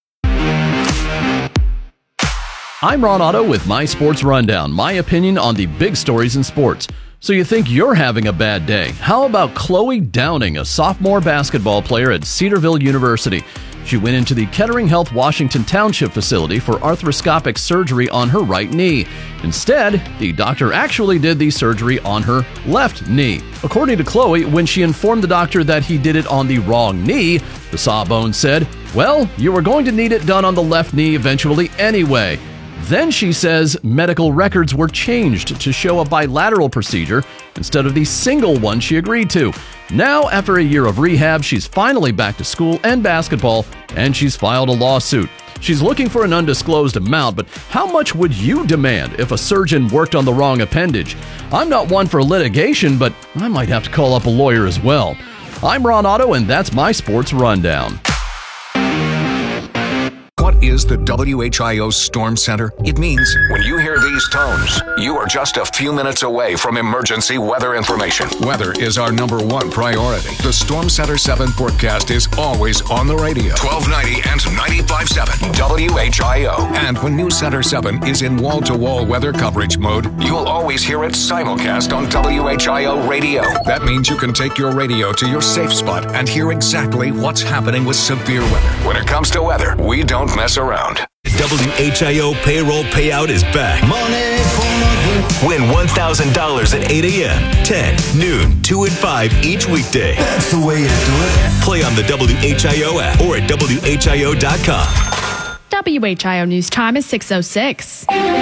I'm Ron Otto with My Sports Rundown, my opinion on the big stories in sports. So you think you're having a bad day? How about Chloe Downing, a sophomore basketball player at Cedarville University? She went into the Kettering Health Washington Township facility for arthroscopic surgery on her right knee. Instead, the doctor actually did the surgery on her left knee. According to Chloe, when she informed the doctor that he did it on the wrong knee, the sawbones said, "Well, you were going to need it done on the left knee eventually anyway." Then she says medical records were changed to show a bilateral procedure instead of the single one she agreed to. Now, after a year of rehab, she's finally back to school and basketball, and she's filed a lawsuit. She's looking for an undisclosed amount, but how much would you demand if a surgeon worked on the wrong appendage? I'm not one for litigation, but I might have to call up a lawyer as well. I'm Ron Otto, and that's my Sports Rundown. What is the W H I O Storm Center? It means when you hear these tones, you are just a few minutes away from emergency weather information. Weather is our number one priority. The Storm Center seven forecast is always on the radio. twelve ninety and ninety-five point seven W H I O. And when News Center seven is in wall-to-wall weather coverage mode, you'll always hear it simulcast on W H I O radio. That means you can take your radio to your safe spot and hear exactly what's happening with severe weather. When it comes to weather, we don't mess around. W H I O payroll payout is back. Money for Win one thousand dollars at eight a.m., ten, noon, two, and five each weekday. That's the way you do it. Play on the W H I O app or at W H I O dot com. W H I O News Time is six oh six.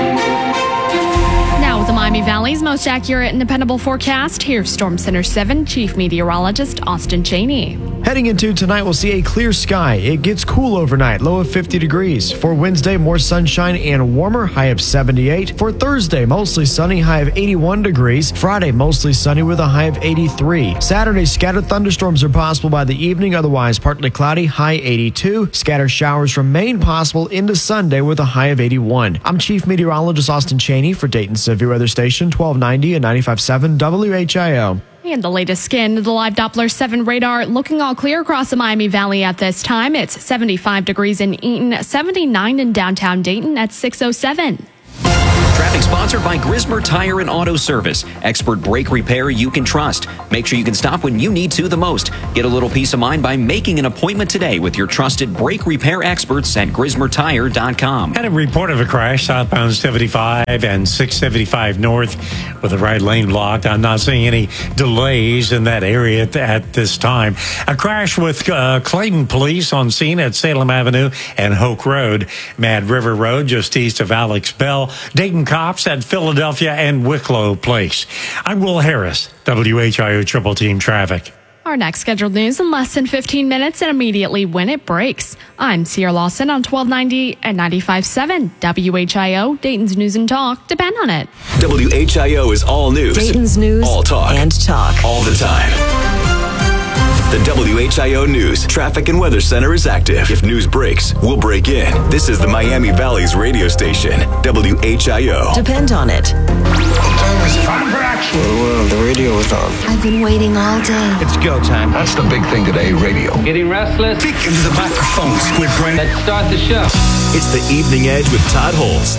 Now with the Miami Valley's most accurate and dependable forecast, here's Storm Center seven Chief Meteorologist Austin Cheney. Heading into tonight, we'll see a clear sky. It gets cool overnight, low of fifty degrees. For Wednesday, more sunshine and warmer, high of seventy-eight. For Thursday, mostly sunny, high of eighty-one degrees. Friday, mostly sunny with a high of eighty-three. Saturday, scattered thunderstorms are possible by the evening, otherwise partly cloudy, high eighty-two. Scattered showers remain possible into Sunday with a high of eighty-one. I'm Chief Meteorologist Austin Cheney for Dayton Severe Weather Station, twelve ninety and ninety-five point seven W H I O. And the latest scan of the live Doppler seven radar looking all clear across the Miami Valley at this time. It's seventy-five degrees in Eaton, seventy-nine in downtown Dayton at six oh seven. Traffic sponsored by Grismer Tire and Auto Service. Expert brake repair you can trust. Make sure you can stop when you need to the most. Get a little peace of mind by making an appointment today with your trusted brake repair experts at grismer tire dot com. Had a report of a crash southbound seventy-five and six seventy-five north with the right lane blocked. I'm not seeing any delays in that area at, at this time. A crash with uh, Clayton police on scene at Salem Avenue and Hoke Road. Mad River Road just east of Alex Bell. Dayton cops at Philadelphia and Wicklow Place. I'm Will Harris, W H I O Triple Team Traffic. Our next scheduled news in less than fifteen minutes and immediately when it breaks. I'm Sierra Lawson on twelve ninety and ninety-five point seven W H I O, Dayton's News and Talk. Depend on it. W H I O is all news. Dayton's News all talk. and talk. All the time. The W H I O News Traffic and Weather Center is active. If news breaks, we'll break in. This is the Miami Valley's radio station, W H I O. Depend on it. Time for action. Well, the radio is on. I've been waiting all day. It's go time. That's the big thing today, radio. Getting restless? Speak into the microphone, Squid Brain. Let's start the show. It's the Evening Edge with Todd Holst.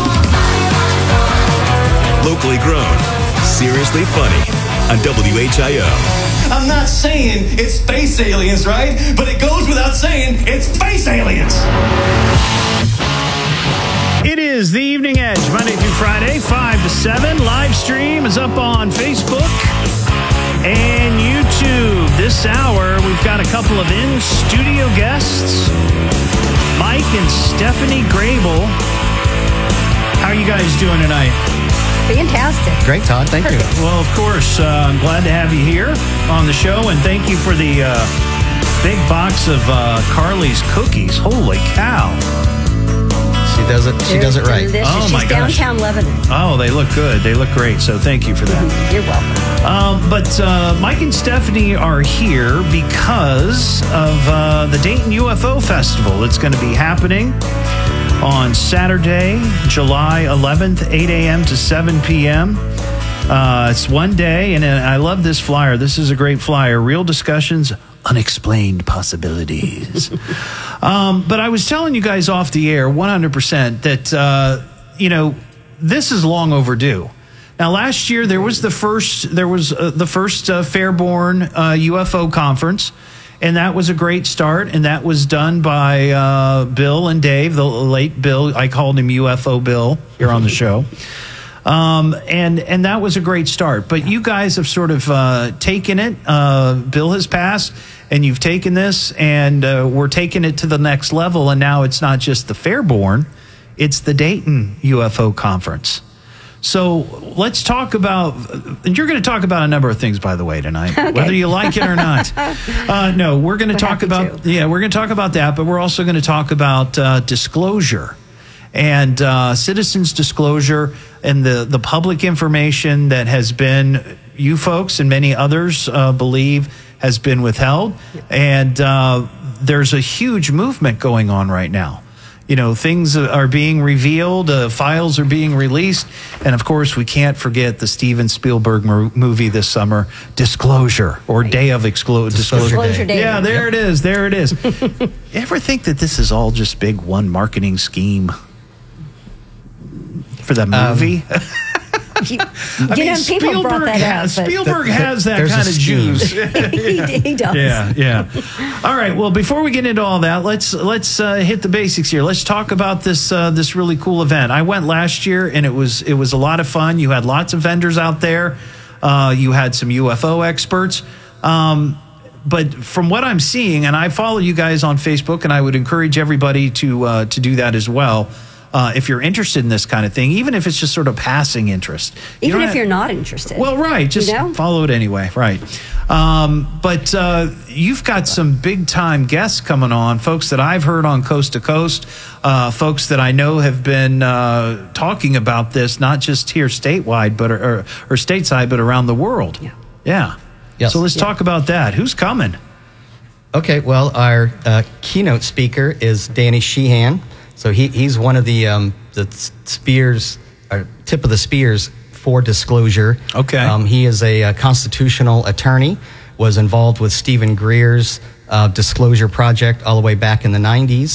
Locally grown, seriously funny on W H I O. I'm not saying it's space aliens, right? But it goes without saying it's space aliens. It is the Evening Edge, Monday through Friday, five to seven. Live stream is up on Facebook and YouTube. This hour, we've got a couple of in-studio guests, Mike and Stephanie Grable. How are you guys doing tonight? Fantastic. Great, Todd. Thank you. Well, of course, uh, I'm glad to have you here on the show, and thank you for the uh, big box of uh, Carly's cookies. Holy cow. She does it. She They're does it right. delicious. Oh, She's my gosh. downtown loving it. Oh, they look good. They look great, so thank you for that. You're welcome. Um, but uh, Mike and Stephanie are here because of uh, the Dayton U F O Festival that's going to be happening on Saturday, July eleventh, eight a.m. to seven p.m. Uh, it's one day, and I love this flyer. This is a great flyer. Real discussions, unexplained possibilities. um, but I was telling you guys off the air, one hundred percent, that, uh, you know, this is long overdue. Now, last year, there was the first, there was uh, the first uh, Fairborn uh, U F O conference. And that was a great start, and that was done by uh, Bill and Dave, the late Bill. I called him U F O Bill here on the show. Um, and and that was a great start. But you guys have sort of uh, taken it. Uh, Bill has passed, and you've taken this, and uh, we're taking it to the next level. And now it's not just the Fairborn, it's the Dayton U F O Conference. So let's talk about, and you're going to talk about a number of things, by the way, tonight, okay. Whether you like it or not. Uh, no, we're going to talk about, to. yeah, we're going to talk about that, but we're also going to talk about uh, disclosure and uh, citizens' disclosure and the, the public information that has been, you folks and many others uh, believe, has been withheld. And uh, there's a huge movement going on right now. You know, things are being revealed, uh, files are being released, and of course, we can't forget the Steven Spielberg mo- movie this summer, Disclosure, or right. Day of Exclo- Disclosure. Disclosure Day. Day. Yeah, there yep. it is, there it is. You ever think that this is all just big one marketing scheme for the movie? Um, You, you mean, know, people Spielberg brought that has, up. Spielberg the, the, has that kind of juice. he, he does. Yeah, yeah. All right. Well, before we get into all that, let's let's uh, hit the basics here. Let's talk about this uh, this really cool event. I went last year, and it was it was a lot of fun. You had lots of vendors out there. Uh, you had some U F O experts. Um, but from what I'm seeing, and I follow you guys on Facebook, and I would encourage everybody to uh, to do that as well. Uh, if you're interested in this kind of thing, even if it's just sort of passing interest. You even if have, you're not interested. Well, right. Just you know? follow it anyway. Right. Um, but uh, you've got some big time guests coming on, folks that I've heard on Coast to Coast, uh, folks that I know have been uh, talking about this, not just here statewide, but or, or, or stateside, but around the world. Yeah. Yeah. Yes. So let's yeah. talk about that. Who's coming? Okay. Well, our uh, keynote speaker is Danny Sheehan. So he, he's one of the um, the spears, or tip of the spears for disclosure. Okay. Um, he is a, a constitutional attorney, was involved with Stephen Greer's uh, disclosure project all the way back in the nineties,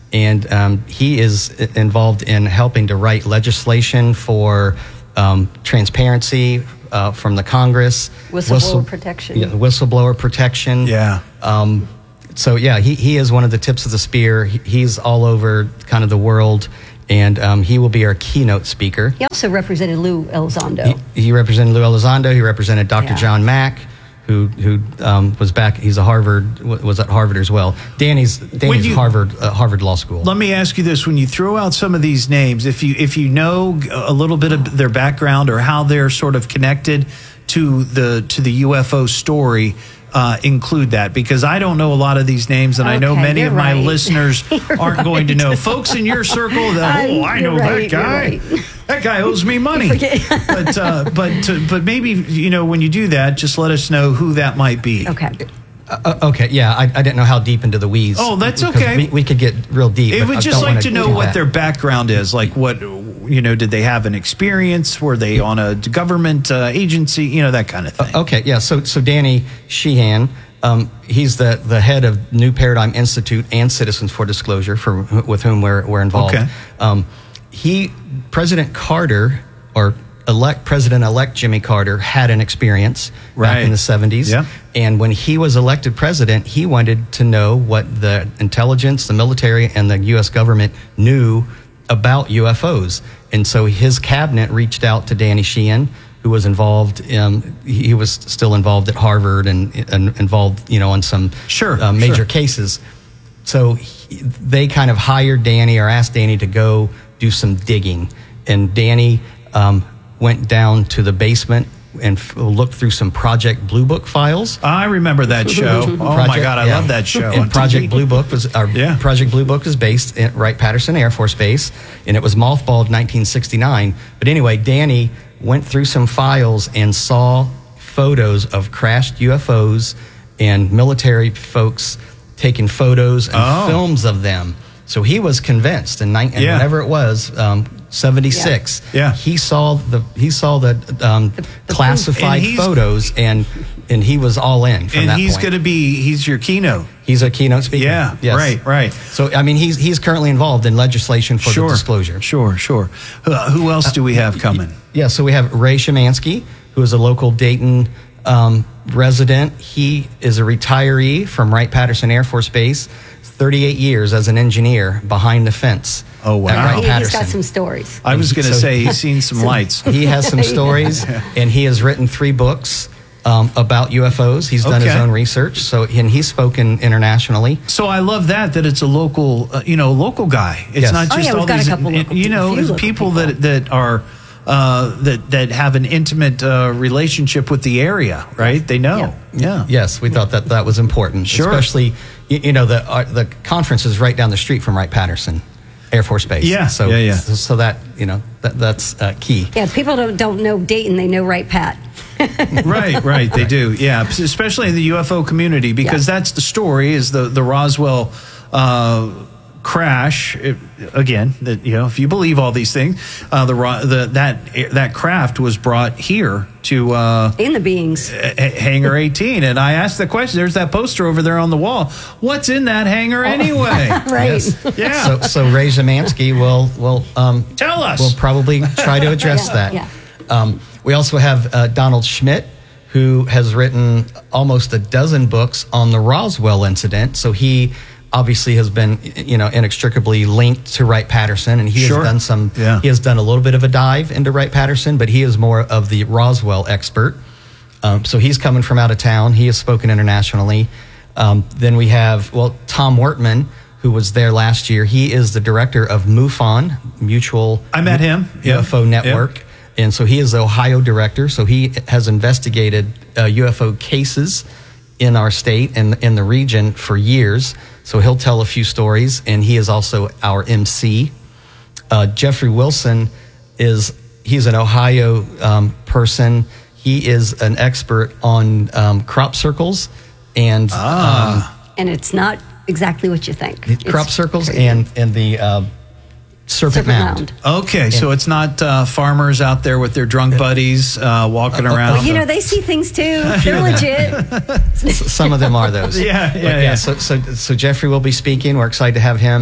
and um, he is involved in helping to write legislation for um, transparency uh, from the Congress. Whistleblower Whistle- protection. Yeah, whistleblower protection. Yeah. Um, so, yeah, he, he is one of the tips of the spear. He, he's all over kind of the world, and um, he will be our keynote speaker. He also represented Lou Elizondo. He, he represented Lou Elizondo. He represented Doctor Yeah. John Mack, who who um, was back. He's a Harvard was at Harvard as well. Danny's Danny's you- Harvard uh, Harvard Law School. Let me ask you this: when you throw out some of these names, if you if you know a little bit of their background or how they're sort of connected to the to the U F O story, uh, include that, because I don't know a lot of these names, and I know Okay, many you're of my right. listeners You're aren't going to right. know. Folks in your circle, that, oh, I You're know right, that guy. you're right. That guy owes me money. but uh, but to, but maybe, you know, when you do that, just let us know who that might be. Okay. Uh, okay, yeah, I, I didn't know how deep into the weeds. Oh, that's because okay. We, we could get real deep. It but would I just don't like wanna to know do what that. their background is. Like, what, you know, did they have an experience? Were they on a government uh, agency? You know, that kind of thing. Uh, okay, yeah. So so Danny Sheehan, um, he's the the head of New Paradigm Institute and Citizens for Disclosure, for with whom we're we're involved. Okay. Um, he President Carter or elect President-elect Jimmy Carter had an experience Right. back in the seventies. Yeah. And when he was elected president, he wanted to know what the intelligence, the military, and the U S government knew about U F Os. And so his cabinet reached out to Danny Sheehan, who was involved, um, he was still involved at Harvard and, and involved, you know, on some Sure, uh, major sure. cases. So he, they kind of hired Danny or asked Danny to go do some digging. And Danny um, went down to the basement and f- looked through some Project Blue Book files. I remember that show. Oh my Project- God, I yeah. love that show. And on Project T V. Blue Book was our Yeah. Project Blue Book is based at Wright-Patterson Air Force Base, and it was mothballed in nineteen sixty-nine. But anyway, Danny went through some files and saw photos of crashed U F Os and military folks taking photos and Oh. films of them. So he was convinced, and, ni- and Yeah. whenever it was, um, seventy-six, Yeah. he saw the he saw the, um, classified And he's- photos, and and he was all in from And that he's point. going to be, he's your keynote. He's a keynote speaker. Yeah, Yes. right, right. So, I mean, he's he's currently involved in legislation for Sure. the disclosure. Sure, sure. Who, who else do we have coming? Yeah, so we have Ray Shemansky, who is a local Dayton um, resident. He is a retiree from Wright-Patterson Air Force Base, thirty-eight years as an engineer behind the fence. Oh, wow. at He, he's Wright-Patterson. got some stories. I was going to So- say he's seen some lights. He has some stories, and he has written three books um, about U F Os. He's done his Okay. own research, so and he's spoken internationally. So I love that that it's a local, uh, you know, local guy. It's Yes. not Oh, just yeah, we've all got a these, couple uh, local- you know, a few local people, people. that that are uh, that that have an intimate uh, relationship with the area, right? They know. Yeah. Yes, we thought that that was important. Sure. Especially, you, you know, the uh, the conference is right down the street from Wright-Patterson Air Force Base. Yeah, So, yeah, yeah. So, so that, you know, that, that's uh, key. Yeah, people don't, don't know Dayton, they know Wright Pat. Right, right. They do. Yeah, especially in the U F O community, because that's the story. Is the the Roswell uh, crash it, again? That, you know, if you believe all these things, uh, the Ro- the that that craft was brought here to uh, In the beings. H- Hangar eighteen, and I asked the question. There's that poster over there on the wall. What's in that hangar anyway? Right. Yes. Yeah. So, so Ray Zemansky will will um, Tell us. will probably try to address Yeah, that. yeah. Um, we also have uh, Donald Schmidt, who has written almost a dozen books on the Roswell incident. So he obviously has been, you know, inextricably linked to Wright-Patterson, and he Sure. has done some. Yeah. He has done a little bit of a dive into Wright-Patterson, but he is more of the Roswell expert. Um, so he's coming from out of town. He has spoken internationally. Um, then we have, well, Tom Wortman, who was there last year. He is the director of MUFON, Mutual I met him. U F O Yep. Network. And so he is the Ohio director. So he has investigated uh, U F O cases in our state and in the region for years. So he'll tell a few stories, and he is also our M C. Uh, Jeffrey Wilson is, he's an Ohio um, person. He is an expert on um, crop circles and Ah. um, And it's not exactly what you think. crop It's circles crazy. and, and the uh, Serpent, Serpent Mound. Mound. Okay, so it's not uh, farmers out there with their drunk buddies uh, walking around. Well, you know, they see things too. They're legit. S- Some of them are those. Yeah, yeah, But yeah. So, so, so Jeffrey will be speaking. We're excited to have him.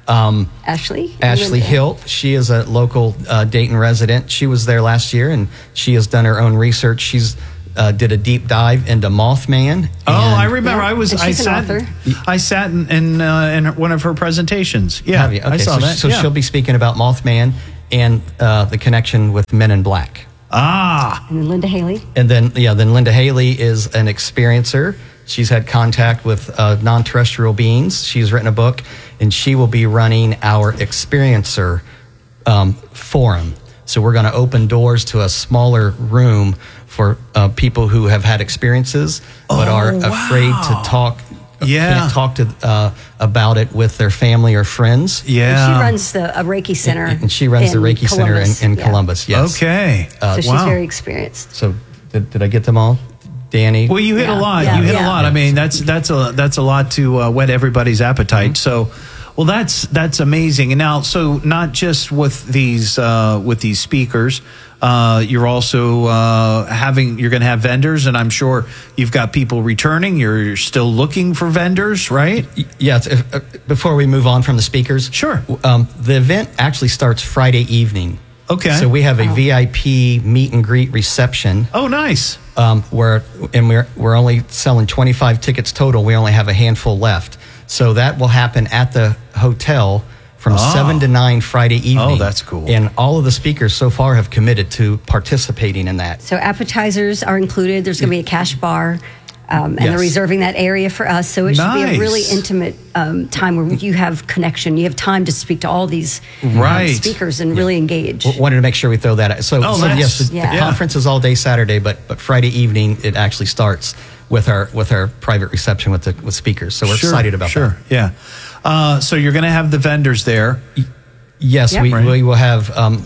Um, Ashley? Ashley Linda. Hilt. She is a local uh, Dayton resident. She was there last year, and she has done her own research. She's uh, did a deep dive into Mothman. Oh, I remember. Yeah, I was. and I she's an sat. author. I sat in in, uh, in one of her presentations. Yeah, Have you? Okay, I saw so, that. So yeah. she'll be speaking about Mothman and uh, the connection with Men in Black. Ah, And then Linda Haley. And then, yeah, then Linda Haley is an experiencer. She's had contact with uh, non-terrestrial beings. She's written a book, and she will be running our experiencer um, forum. So we're going to open doors to a smaller room for uh, people who have had experiences but Oh, are wow. afraid to talk. Yeah. Can't talk to uh, about it with their family or friends. And she runs the a Reiki Center. And she runs the in Reiki Center in, Columbus. in Yeah. Columbus. Yes. Okay. Uh, So she's wow. very experienced. So did, did I get them all, Danny? Well, you hit Yeah. a lot. Yeah. You hit Yeah. a lot. I mean, that's that's a that's a lot to uh, whet everybody's appetite. Mm-hmm. So, well, that's that's amazing. And now, so not just with these uh, with these speakers, uh, you're also uh, having you're going to have vendors, and I'm sure you've got people returning. You're, you're still looking for vendors, right? Y- Yes. If, uh, before we move on from the speakers, Sure. Um, the event actually starts Friday evening. Okay. So we have a V I P meet and greet reception. Oh, nice. Um, where and we're we're only selling twenty-five tickets total. We only have a handful left. So that will happen at the hotel from Oh. seven to nine Friday evening. Oh, that's cool. And all of the speakers so far have committed to participating in that. So appetizers are included. There's going to be a cash bar. Um, and Yes. they're reserving that area for us. So it should be Nice. a really intimate um, time where you have connection. You have time to speak to all these um, Right. speakers and really engage. W- Wanted to make sure we throw that out. So, Oh, so that's- yes, the, Yeah. the conference is all day Saturday, but but Friday evening it actually starts with our with our private reception with the with speakers. So we're Sure, excited about sure. that. Yeah. Uh, so you're going to have the vendors there. Yes, Yep. we Right. we will have um,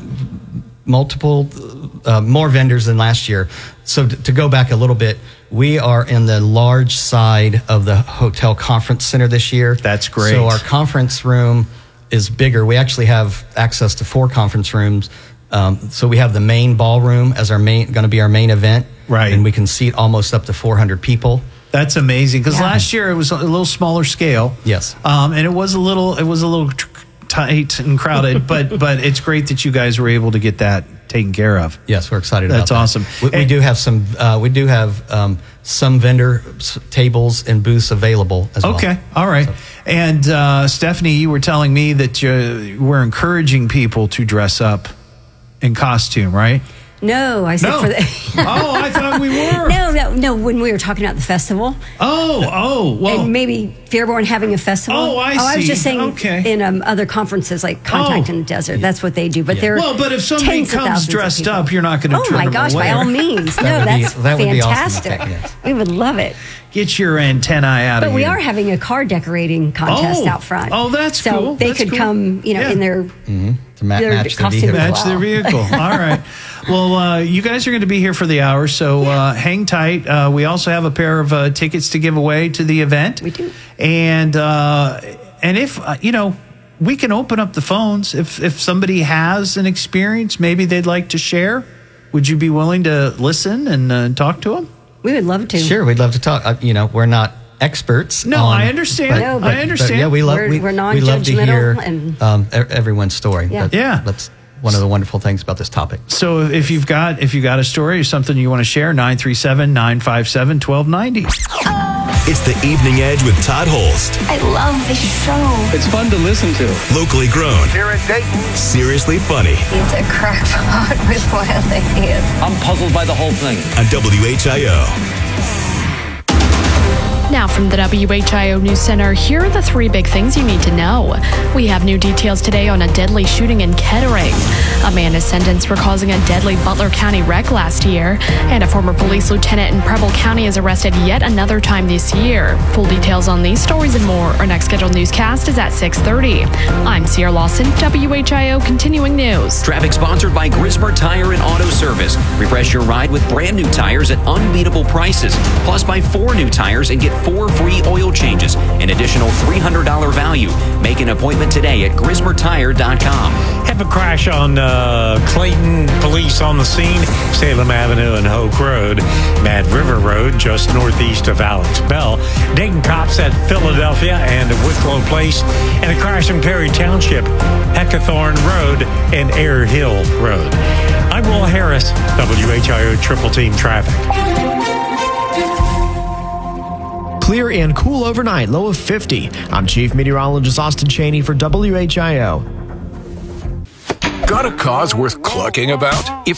multiple uh, more vendors than last year. So t- to go back a little bit, we are in the large side of the hotel conference center this year. That's great. So our conference room is bigger. We actually have access to four conference rooms. Um, so we have the main ballroom as our main, going to be our main event. Right. And we can seat almost up to four hundred people. That's amazing because Yeah. last year it was a little smaller scale. Yes. Um, and it was a little it was a little tr- tight and crowded, but but it's great that you guys were able to get that taken care of. Yes, we're excited That's about that. awesome. We, we And- do have some. Uh, we do have um, some vendor s- tables and booths available as well. Okay, all right. And uh, Stephanie, you were telling me that you were encouraging people to dress up in costume, right? No, I said No. for the. Oh, I thought we were. No, no, no. When we were talking about the festival, Oh, oh, well. and maybe Fairborn having a festival. Oh, I I was see. just saying Okay. in um, other conferences like Contact Oh. in the Desert. That's what they do. But they're Well, but if somebody tens of comes thousands of dressed people. up, you're not gonna Oh turn my them gosh! away. By all means, That no, would be- that's that would be awesome. fantastic. Yes. We would love it. Get your antennae out But of we here. are having a car decorating contest Oh. out front. Oh, that's so cool. they That's could cool. come, you know, Yeah. in their Mm-hmm. To ma- Their match the costume vehicle. as Match their well. vehicle. All right. Well, uh, you guys are going to be here for the hour, so uh, hang tight. Uh, we also have a pair of uh, tickets to give away to the event. We do. And uh, and if uh, you know, we can open up the phones. If if somebody has an experience, maybe they'd like to share. Would you be willing to listen and uh, talk to them? we would love to. Sure, we'd love to talk. Uh, you know, we're not experts. No, on- I understand. No, I but- understand. yeah, we love We're- we, we're we love to hear non-judgmental and- um, e- everyone's story. Yeah. That- Yeah. that's one of the wonderful things about this topic. So if you've got if you got a story or something you want to share, nine three seven, nine five seven, one two nine zero. It's the Evening Edge with Todd Holst. I love this show. It's fun to listen to. Locally grown. Here in Dayton. Seriously funny. It's a crackpot with wild ideas. I'm puzzled by the whole thing. On W H I O. Now from the W H I O News Center, here are the three big things you need to know. We have new details today on a deadly shooting in Kettering. A man is sentenced for causing a deadly Butler County wreck last year, and a former police lieutenant in Preble County is arrested yet another time this year. Full details on these stories and more. Our next scheduled newscast is at six thirty. I'm Sierra Lawson, W H I O Continuing News. Traffic sponsored by Grismer Tire and Auto Service. Refresh your ride with brand new tires at unbeatable prices. Plus, buy four new tires and get four free oil changes, an additional three hundred dollars value. Make an appointment today at grismer tire dot com. Have a crash on uh, Clayton. Police on the scene. Salem Avenue and Hoke Road. Mad River Road, just northeast of Alex Bell. Dayton cops at Philadelphia and Wicklow Place. And a crash in Perry Township. Heckathorn Road and Air Hill Road. I'm Will Harris, W H I O Triple Team Traffic. Clear and cool overnight, low of fifty. I'm Chief Meteorologist Austin Cheney for W H I O. Got a cause worth clucking about? If